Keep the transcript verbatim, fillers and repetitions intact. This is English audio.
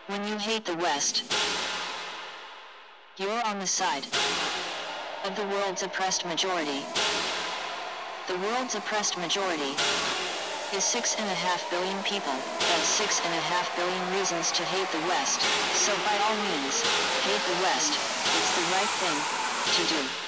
When you hate the West, you're on the side of the world's oppressed majority. The world's oppressed majority is six and a half billion people. That's six and a half billion reasons to hate the West. So by all means, hate the West. It's the right thing to do.